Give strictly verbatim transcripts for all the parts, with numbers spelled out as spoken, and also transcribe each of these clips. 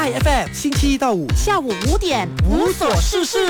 I F M 星期一到五下午五点无所事事。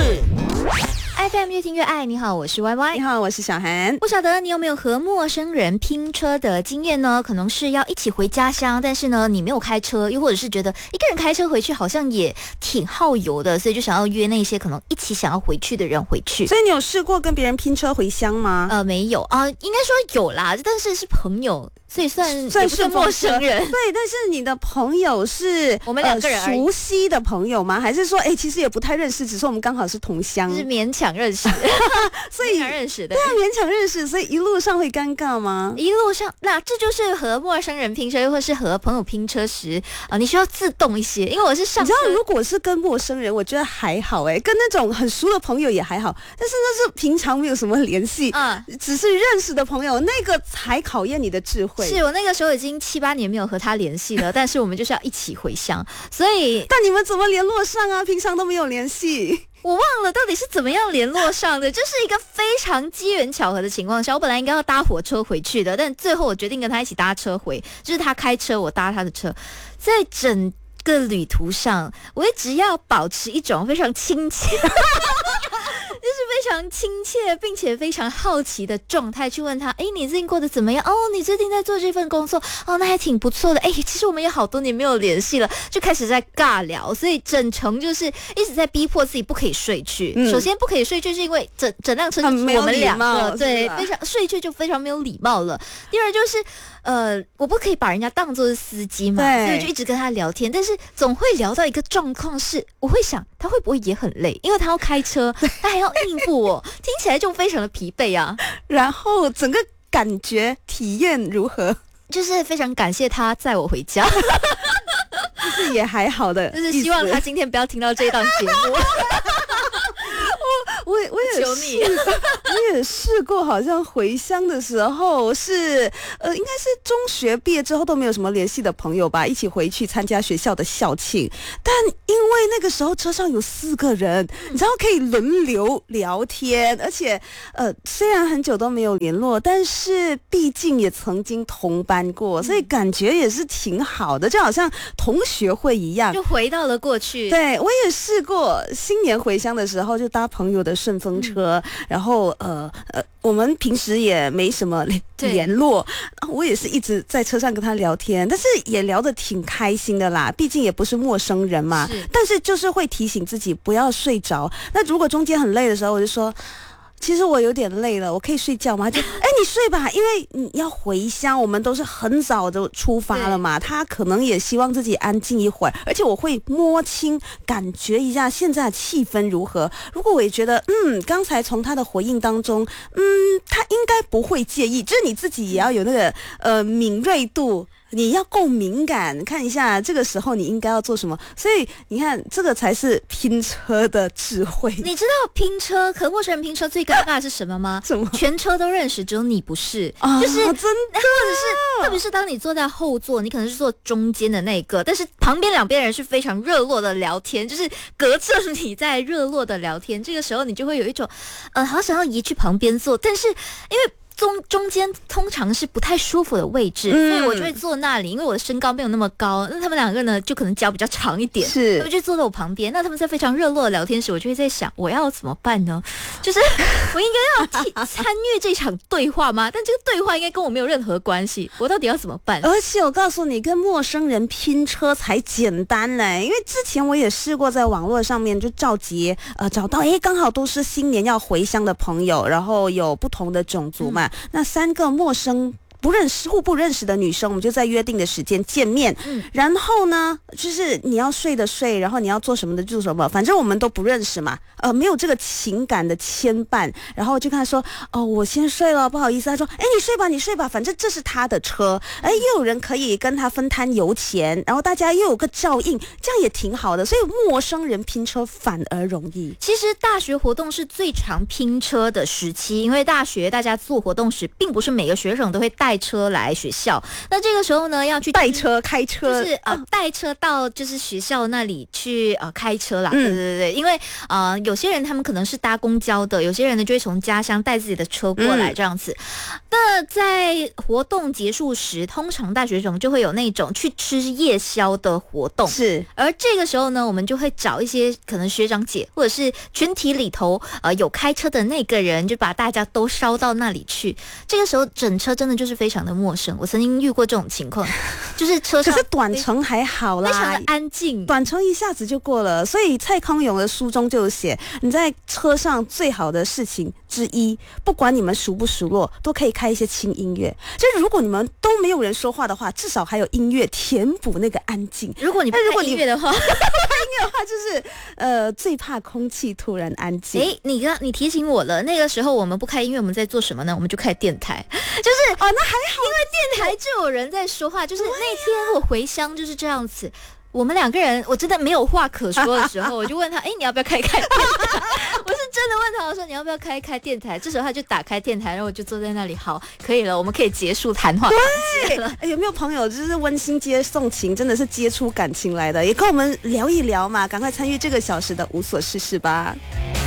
F M 越听越爱，你好，我是 Y Y。 你好，我是小涵。 不晓得你有没有和陌生人拼车的经验呢？可能是要一起回家乡，但是呢你没有开车，又或者是觉得一个人开车回去好像也挺耗油的，所以就想要约那些可能一起想要回去的人回去。 所以你有试过跟别人拼车回乡吗？ 呃，没有啊、呃，应该说有啦，但是是朋友，所以算算是也不是陌生人。 对，但是你的朋友是我们两个人而已、 呃、熟悉的朋友吗？还是说，哎，其实也不太认识，只是我们刚好是同乡， 是勉强认识， 所以勉强认识的， 对啊，勉强认识，所以一路上会尴尬吗？ 一路上，那这就是和陌生人拼车，又或是和朋友拼车时啊、呃，你需要自动一些，因为我是上车。 你知道，如果是跟陌生人，我觉得还好哎、欸，跟那种很熟的朋友也还好，但是那是平常没有什么联系，嗯，只是认识的朋友，那个才考验你的智慧。 是我那个时候已经七八年没有和他联系了，但是我们就是要一起回乡，所以， 但你们怎么联络上啊？平常都没有联系。 我忘了到底是怎么样联络上的，就是一个非常机缘巧合的情况下，我本来应该要搭火车回去的，但最后我决定跟他一起搭车回，就是他开车，我搭他的车，在整个旅途上，我一直要保持一种非常亲切。就是非常亲切并且非常好奇的状态去问他，哎，你最近过得怎么样？哦，你最近在做这份工作，哦，那还挺不错的。哎，其实我们也好多年没有联系了，就开始在尬聊，所以整程就是一直在逼迫自己不可以睡去。嗯、首先不可以睡去，是因为整整辆车就是我们两个，对，非常睡去就非常没有礼貌了。第二就是。呃，我不可以把人家当作是司机嘛，所以我就一直跟他聊天，但是总会聊到一个状况是，我会想他会不会也很累，因为他要开车，他还要应付我，听起来就非常的疲惫啊。 然后整个感觉体验如何？ 就是非常感谢他载我回家， 就是也还好的， 就是希望他今天不要听到这一档节目。 我我也求你， 我也试过，好像回乡的时候是呃，应该是中学毕业之后都没有什么联系的朋友吧，一起回去参加学校的校庆。但因为那个时候车上有四个人，你知道可以轮流聊天，而且呃，虽然很久都没有联络，但是毕竟也曾经同班过，所以感觉也是挺好的，就好像同学会一样， 就回到了过去。 对，我也试过，新年回乡的时候就搭朋友的顺风车，嗯、然后呃呃，我们平时也没什么联络，我也是一直在车上跟他聊天，但是也聊得挺开心的啦，毕竟也不是陌生人嘛。是但是就是会提醒自己不要睡着。那如果中间很累的时候，我就说。其实我有点累了，我可以睡觉吗？就哎，你睡吧，因为你要回乡，我们都是很早就出发了嘛。他可能也希望自己安静一会儿，而且我会摸清、感觉一下现在的气氛如何。如果我也觉得，嗯，刚才从他的回应当中，嗯，他应该不会介意，就是你自己也要有那个呃敏锐度。你要够敏感，看一下这个时候你应该要做什么。所以你看，这个才是拼车的智慧。 你知道拼车和陌生人拼车最尴尬的是什么吗？ 什么？ 全车都认识，只有你不是。 啊、 就是真的，或者是特别是当你坐在后座，你可能是坐中间的那个，但是旁边两边人是非常热络的聊天，就是隔着你在热络的聊天。这个时候你就会有一种，呃，好想要移去旁边坐，但是因为。中中间通常是不太舒服的位置，嗯、所以我就会坐那里，因为我的身高没有那么高，那他们两个呢就可能脚比较长一点， 是， 他们就坐在我旁边。那他们在非常热络的聊天时，我就会在想，我要怎么办呢？就是我应该要替参与这场对话吗？但这个对话应该跟我没有任何关系，我到底要怎么办？ 而且我告诉你，跟陌生人拼车才简单嘞，因为之前我也试过在网络上面就召集，呃，找到哎，刚好都是新年要回乡的朋友，然后有不同的种族嘛。嗯那三个陌生不认识互不认识的女生，我们就在约定的时间见面、嗯、然后呢就是你要睡的睡，然后你要做什么的做什么，反正我们都不认识嘛，呃，没有这个情感的牵绊。然后就跟他说，哦，我先睡了，不好意思。他说，哎，你睡吧你睡吧，反正这是他的车，哎，又有人可以跟他分摊油钱，然后大家又有个照应，这样也挺好的。所以陌生人拼车反而容易。 其实大学活动是最常拼车的时期，因为大学大家做活动时并不是每个学生都会带带车来学校。那这个时候呢，要去带车开车， 就是呃带车到就是学校那里去呃开车啦。 嗯、 对对对，因为呃有些人他们可能是搭公交的，有些人呢就会从家乡带自己的车过来这样子。嗯、那在活动结束时，通常大学生就会有那种去吃夜宵的活动， 是。 而这个时候呢，我们就会找一些可能学长姐或者是群体里头呃有开车的那个人，就把大家都烧到那里去。这个时候整车真的就是非常的陌生，我曾经遇过这种情况，就是车上可是短程还好啦， 非常的安静， 短程一下子就过了。所以蔡康永的书中就有写，你在车上最好的事情之一，不管你们熟不熟络，都可以开一些轻音乐。就是如果你们都没有人说话的话，至少还有音乐填补那个安静。 如果你不开音乐的话， 音乐的话就是呃最怕空气突然安静。 哎，你刚你提醒我了，那个时候我们不开音乐，我们在做什么呢？我们就开电台，就是哦，那还好， 因为电台就有人在说话。就是那天我回乡就是这样子。我们两个人，我真的没有话可说的时候，我就问他：“哎，你要不要开开电台？”我是真的问他，我说：“你要不要开开电台？”这时候他就打开电台，然后我就坐在那里，好，可以了，我们可以结束谈话环节了。 有没有朋友就是温馨接送情，真的是接出感情来的，也跟我们聊一聊嘛？赶快参与这个小时的无所事事吧。